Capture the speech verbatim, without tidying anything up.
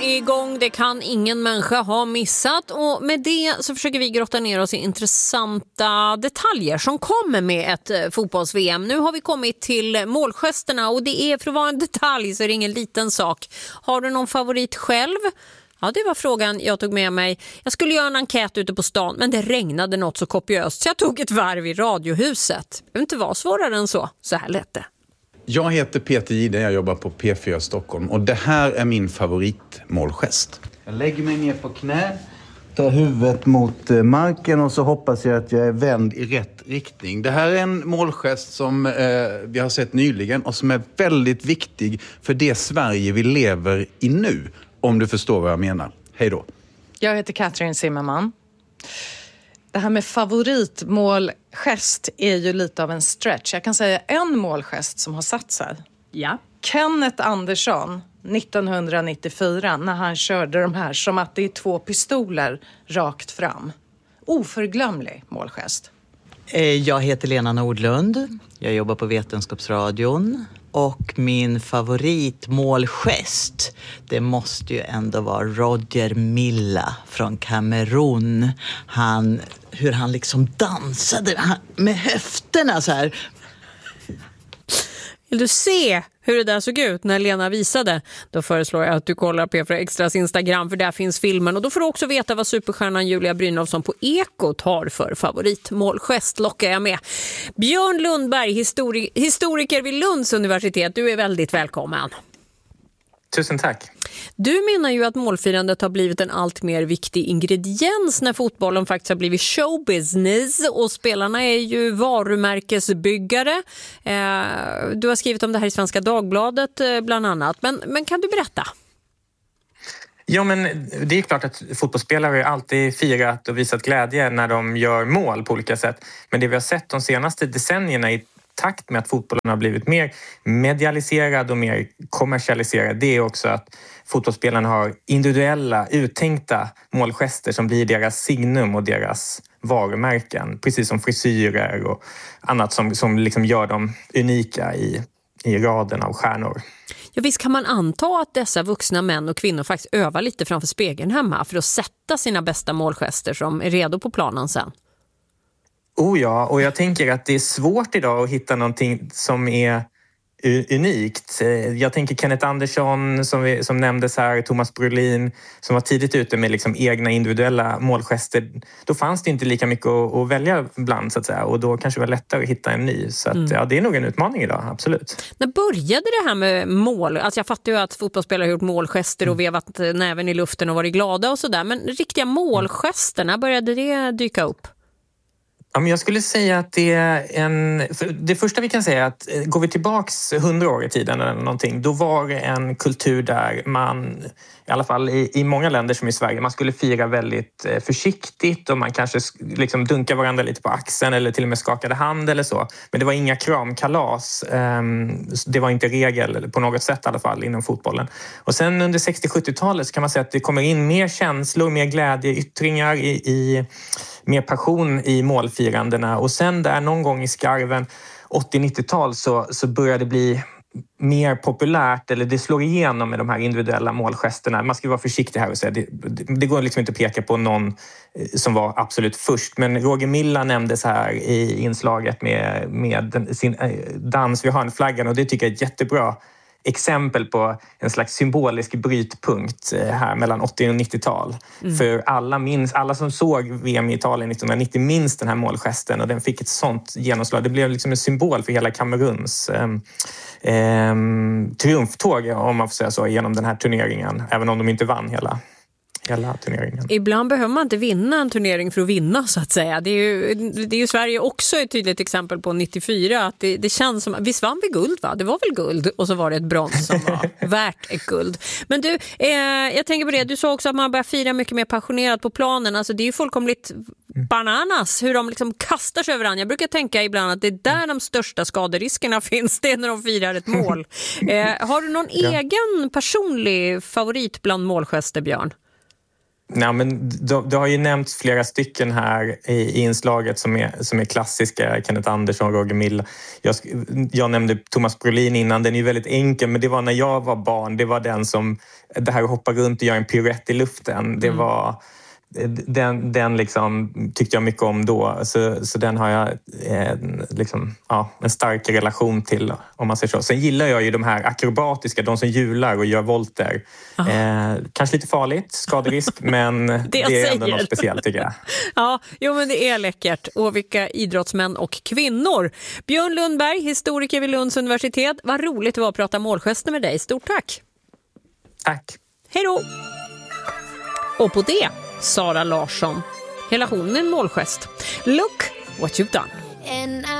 är igång, det kan ingen människa ha missat, och med det så försöker vi grotta ner oss i intressanta detaljer som kommer med ett fotbolls-V M. Nu har vi kommit till målgesterna, och det är, för att vara en detalj så är det ingen liten sak. Har du någon favorit själv? Ja, det var frågan jag tog med mig. Jag skulle göra en enkät ute på stan, men det regnade något så kopiöst så jag tog ett varv i Radiohuset. Det behöver inte vara svårare än så. Så här lät det. Jag heter Peter Gide, jag jobbar på P fyra Stockholm, och det här är min favoritmålgest. Jag lägger mig ner på knä, tar huvudet mot marken och så hoppas jag att jag är vänd i rätt riktning. Det här är en målgest som eh, vi har sett nyligen och som är väldigt viktig för det Sverige vi lever i nu, om du förstår vad jag menar. Hej då. Jag heter Katrin Zimmerman. Det här med favoritmålgest är ju lite av en stretch. Jag kan säga en målgest som har satt sig. Ja. Kenneth Andersson nittonhundranittiofyra, när han körde de här som att det är två pistoler rakt fram. Oförglömlig målgest. Jag heter Lena Nordlund. Jag jobbar på Vetenskapsradion. Och min favoritmålgest, det måste ju ändå vara Roger Milla från Kamerun. Han, hur han liksom dansade med höfterna så här. Vill du se hur det där såg ut när Lena visade? Då föreslår jag att du kollar P fyra Extras Instagram, för där finns filmen. Och då får du också veta vad superstjärnan Julia Brynolfsson på Ekot har för favoritmålgest, lockar jag med. Björn Lundberg, histori- historiker vid Lunds universitet. Du är väldigt välkommen. Tusen tack. Du menar ju att målfirandet har blivit en allt mer viktig ingrediens när fotbollen faktiskt har blivit showbusiness, och spelarna är ju varumärkesbyggare. Eh, du har skrivit om det här i Svenska Dagbladet eh, bland annat. Men, men kan du berätta? Ja, men det är klart att fotbollsspelare alltid firat och visat glädje när de gör mål på olika sätt. Men det vi har sett de senaste decennierna i takt med att fotbollen har blivit mer medialiserad och mer kommersialiserad, det är också att fotbollsspelarna har individuella, uttänkta målgester som blir deras signum och deras varumärken. Precis som frisyrer och annat som, som liksom gör dem unika i, i raden av stjärnor. Ja, visst kan man anta att dessa vuxna män och kvinnor faktiskt övar lite framför spegeln hemma för att sätta sina bästa målgester som är redo på planen sen. Oh ja, och jag tänker att det är svårt idag att hitta någonting som är unikt. Jag tänker Kenneth Andersson som, vi, som nämndes här, Thomas Brolin som var tidigt ute med liksom egna individuella målgester. Då fanns det inte lika mycket att, att välja bland så att säga, och då kanske det var lättare att hitta en ny. Så att, mm. ja, det är nog en utmaning idag, absolut. När började det här med mål? Alltså jag fattar ju att fotbollsspelare har gjort målgester och vevat näven i luften och varit glada och sådär, men riktiga målgester, när började det dyka upp? Ja, men jag skulle säga att det är en... Det första vi kan säga är att går vi tillbaks hundra år i tiden eller någonting, då var det en kultur där man, i alla fall i, i många länder som i Sverige, man skulle fira väldigt försiktigt och man kanske liksom dunkade varandra lite på axeln eller till och med skakade hand eller så. Men det var inga kramkalas. Det var inte regel på något sätt i alla fall inom fotbollen. Och sen under sextio-sjuttiotalet så kan man säga att det kommer in mer känslor, mer glädje, yttringar i... i mer passion i målfirandena, och sen där någon gång i skarven åttio-nittiotal så, så började det bli mer populärt, eller det slår igenom med de här individuella målgesterna. Man ska vara försiktig här och säga det, det, det går liksom inte att peka på någon som var absolut först, men Roger Milla nämndes här i inslaget med, med sin dans vid hörnflaggan, och det tycker jag är ett jättebra exempel på en slags symbolisk brytpunkt här mellan åttio- och nittiotal. Mm. För alla minns, alla som såg V M i Italien nittonhundranittio minns den här målgesten, och den fick ett sånt genomslag. Det blev liksom en symbol för hela Kameruns eh, eh, triumftåg, om man får säga så, genom den här turneringen, även om de inte vann hela hela turneringen. Ibland behöver man inte vinna en turnering för att vinna, så att säga. Det är ju, det är ju Sverige också ett tydligt exempel på nittiofyra. Att det, det känns som, visst vann vi guld va? Det var väl guld, och så var det ett brons som var värt ett guld. Men du, eh, jag tänker på det, du sa också att man börjar fira mycket mer passionerat på planen. Alltså det är ju fullkomligt bananas hur de liksom kastar sig över varandra. Jag brukar tänka ibland att det är där de största skaderiskerna finns, det är när de firar ett mål. Eh, har du någon ja. egen personlig favorit bland målgester, Björn? Nej, men du, du har ju nämnt flera stycken här i, i inslaget som är, som är klassiska. Kenneth Andersson, Roger Milla. Jag, jag nämnde Thomas Brolin innan. Den är ju väldigt enkel, men det var när jag var barn. Det var den som, det här att hoppa runt och göra en piruett i luften. Det mm. var... Den, den liksom tyckte jag mycket om då, så, så den har jag eh, liksom, ja, en stark relation till, om man säger så. Sen gillar jag ju de här akrobatiska, de som hjular och gör volter. Eh, kanske lite farligt, skaderisk, men det, det är ändå något speciellt tycker jag. Ja, jo, men det är läckert. Och vilka idrottsmän och kvinnor. Björn Lundberg, historiker vid Lunds universitet. Vad roligt det var att prata målgester med dig. Stort tack. Tack. Hej då. Och på det Sara Larsson. Hela hon är en målgest. Look what you've done.